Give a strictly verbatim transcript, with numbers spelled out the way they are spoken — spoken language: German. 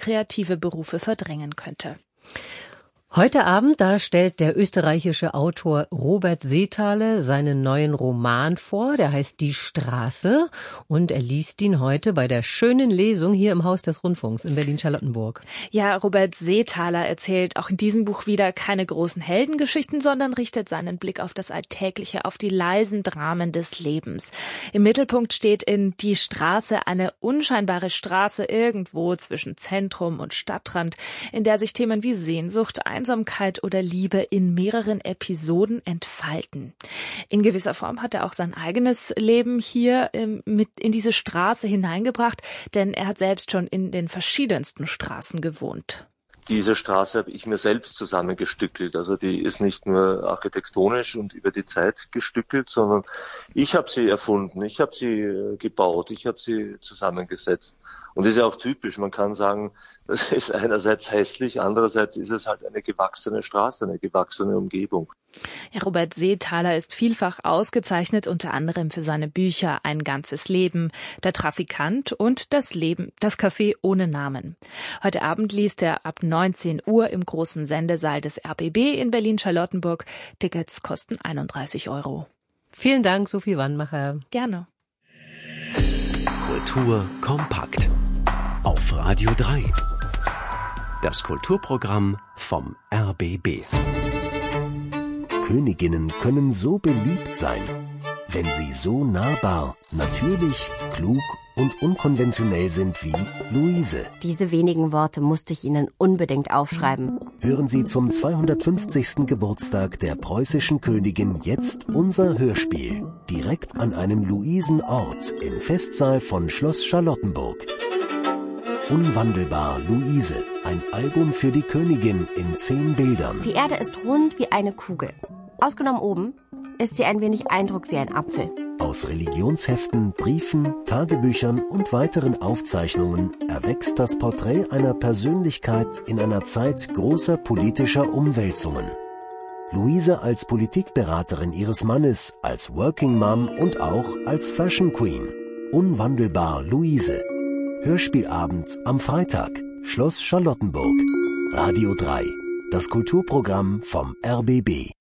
kreative Berufe verdrängen könnte. Heute Abend, da stellt der österreichische Autor Robert Seethaler seinen neuen Roman vor, der heißt Die Straße, und er liest ihn heute bei der schönen Lesung hier im Haus des Rundfunks in Berlin-Charlottenburg. Ja, Robert Seethaler erzählt auch in diesem Buch wieder keine großen Heldengeschichten, sondern richtet seinen Blick auf das Alltägliche, auf die leisen Dramen des Lebens. Im Mittelpunkt steht in Die Straße eine unscheinbare Straße irgendwo zwischen Zentrum und Stadtrand, in der sich Themen wie Sehnsucht, Einsamkeit oder Liebe in mehreren Episoden entfalten. In gewisser Form hat er auch sein eigenes Leben hier ähm, mit in diese Straße hineingebracht, denn er hat selbst schon in den verschiedensten Straßen gewohnt. Diese Straße habe ich mir selbst zusammengestückelt. Also die ist nicht nur architektonisch und über die Zeit gestückelt, sondern ich habe sie erfunden, ich habe sie äh, gebaut, ich habe sie zusammengesetzt. Und das ist ja auch typisch. Man kann sagen, das ist einerseits hässlich, andererseits ist es halt eine gewachsene Straße, eine gewachsene Umgebung. Ja, Robert Seethaler ist vielfach ausgezeichnet, unter anderem für seine Bücher Ein ganzes Leben, Der Trafikant und Das Leben, das Café ohne Namen. Heute Abend liest er ab neunzehn Uhr im großen Sendesaal des R B B in Berlin-Charlottenburg. Tickets kosten einunddreißig Euro. Vielen Dank, Sophie Wannmacher. Gerne. Kultur kompakt auf Radio drei. Das Kulturprogramm vom R B B. Königinnen können so beliebt sein, wenn sie so nahbar, natürlich, klug und unkonventionell sind wie Luise. Diese wenigen Worte musste ich Ihnen unbedingt aufschreiben. Hören Sie zum zweihundertfünfzigsten Geburtstag der preußischen Königin jetzt unser Hörspiel. Direkt an einem Luisenort im Festsaal von Schloss Charlottenburg. Unwandelbar Luise, ein Album für die Königin in zehn Bildern. Die Erde ist rund wie eine Kugel. Ausgenommen oben ist sie ein wenig eindruckt wie ein Apfel. Aus Religionsheften, Briefen, Tagebüchern und weiteren Aufzeichnungen erwächst das Porträt einer Persönlichkeit in einer Zeit großer politischer Umwälzungen. Luise als Politikberaterin ihres Mannes, als Working Mom und auch als Fashion Queen. Unwandelbar Luise. Hörspielabend am Freitag. Schloss Charlottenburg. Radio drei. Das Kulturprogramm vom R B B.